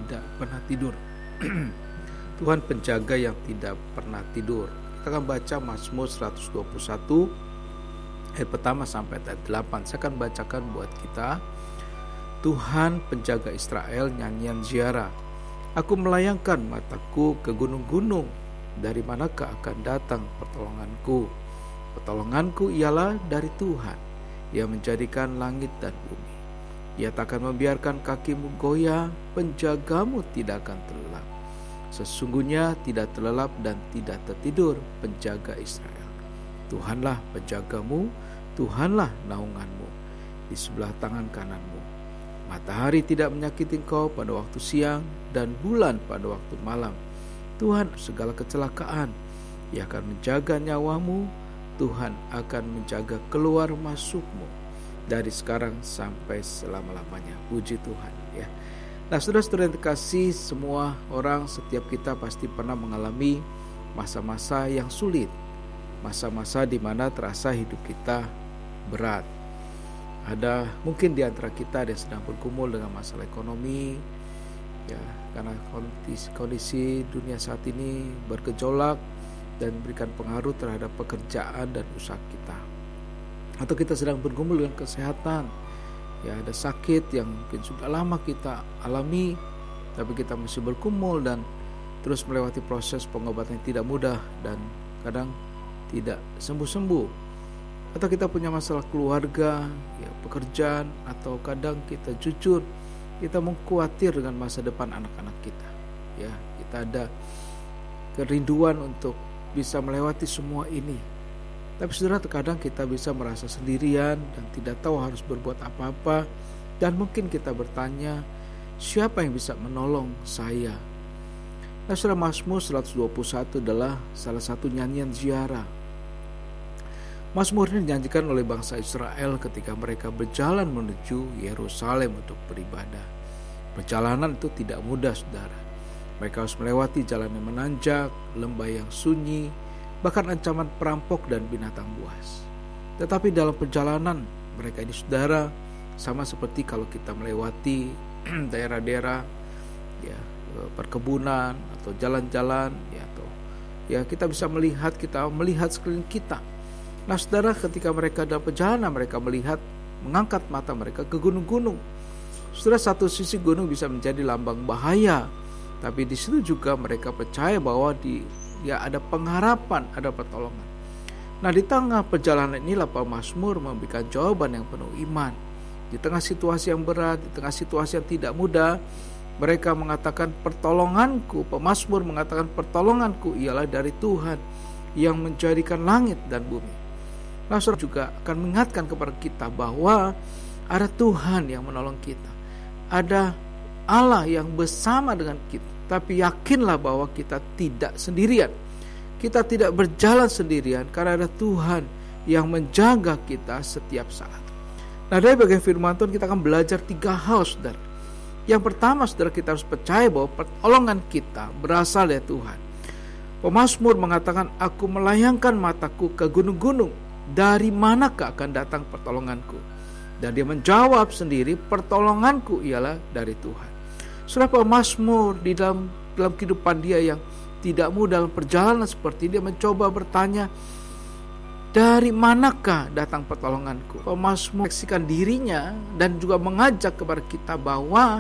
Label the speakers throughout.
Speaker 1: tidak pernah tidur. Tuhan penjaga yang tidak pernah tidur. Kita akan baca Mazmur 121 ayat pertama sampai ayat 8. Saya akan bacakan buat kita. Tuhan penjaga Israel, nyanyian ziarah. Aku melayangkan mataku ke gunung-gunung, dari manakah akan datang pertolonganku? Pertolonganku ialah dari Tuhan, yang menjadikan langit dan bumi. Ia tak akan membiarkan kakimu goyah, penjagamu tidak akan terlelap. Sesungguhnya tidak terlelap dan tidak tertidur penjaga Israel. Tuhanlah penjagamu, Tuhanlah naunganmu di sebelah tangan kananmu. Matahari tidak menyakiti engkau pada waktu siang, dan bulan pada waktu malam. Tuhan segala kecelakaan, Ia akan menjaga nyawamu. Tuhan akan menjaga keluar masukmu dari sekarang sampai selama-lamanya. Puji Tuhan ya. Nah, saudara-saudara yang terkasih, semua orang, setiap kita pasti pernah mengalami masa-masa yang sulit, masa-masa di mana terasa hidup kita berat. Ada mungkin di antara kita ada yang sedang bergumul dengan masalah ekonomi, ya, karena kondisi dunia saat ini bergejolak dan memberikan pengaruh terhadap pekerjaan dan usaha kita. Atau kita sedang bergumul dengan kesehatan, ya, ada sakit yang mungkin sudah lama kita alami, tapi kita masih bergumul dan terus melewati proses pengobatan yang tidak mudah dan kadang tidak sembuh-sembuh. Atau kita punya masalah keluarga, ya, pekerjaan, atau kadang kita jujur, kita khawatir dengan masa depan anak-anak kita. Ya, kita ada kerinduan untuk bisa melewati semua ini. Tapi saudara, terkadang kita bisa merasa sendirian dan tidak tahu harus berbuat apa-apa. Dan mungkin kita bertanya, siapa yang bisa menolong saya? Nah, saudara, Mazmur 121 adalah salah satu nyanyian ziarah. Mazmur ini dinyanyikan oleh bangsa Israel ketika mereka berjalan menuju Yerusalem untuk beribadah. Perjalanan itu tidak mudah, saudara. Mereka harus melewati jalan yang menanjak, lembah yang sunyi, bahkan ancaman perampok dan binatang buas. Tetapi dalam perjalanan mereka ini, saudara, sama seperti kalau kita melewati daerah-daerah, ya, perkebunan atau jalan-jalan, ya, atau ya, kita bisa melihat sekeliling kita. Nah, saudara, ketika mereka dalam perjalanan, mereka mengangkat mata mereka ke gunung-gunung. Saudara, satu sisi gunung bisa menjadi lambang bahaya, tapi di situ juga mereka percaya bahwa ada pengharapan, ada pertolongan. Nah, di tengah perjalanan inilah pemazmur memberikan jawaban yang penuh iman. Di tengah situasi yang berat, di tengah situasi yang tidak mudah, mereka mengatakan pertolonganku, pemazmur mengatakan pertolonganku ialah dari Tuhan yang menjadikan langit dan bumi. Nah, saudara, juga akan mengingatkan kepada kita bahwa ada Tuhan yang menolong kita. Ada Allah yang bersama dengan kita. Tapi yakinlah bahwa kita tidak sendirian. Kita tidak berjalan sendirian karena ada Tuhan yang menjaga kita setiap saat. Nah, dari bagian firman Tuhan kita akan belajar 3 hal, saudara. Yang pertama, saudara, kita harus percaya bahwa pertolongan kita berasal dari Tuhan. Pemazmur mengatakan, aku melayangkan mataku ke gunung-gunung, dari manakah akan datang pertolonganku? Dan dia menjawab sendiri, pertolonganku ialah dari Tuhan. Saudara, pemazmur di dalam kehidupan dia yang tidak mudah dalam perjalanan seperti dia mencoba bertanya, dari manakah datang pertolonganku? Pemazmur menyaksikan dirinya dan juga mengajak kepada kita bahwa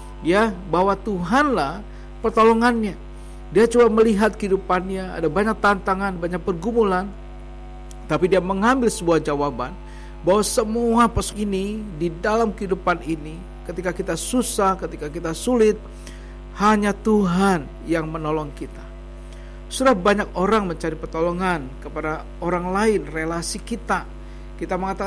Speaker 1: Tuhanlah pertolongannya. Dia coba melihat kehidupannya, ada banyak tantangan, banyak pergumulan, tapi dia mengambil sebuah jawaban bahwa semua ini di dalam kehidupan ini, ketika kita susah, ketika kita sulit, hanya Tuhan yang menolong kita. Sudah banyak orang mencari pertolongan kepada orang lain, relasi kita. Kita mengatakan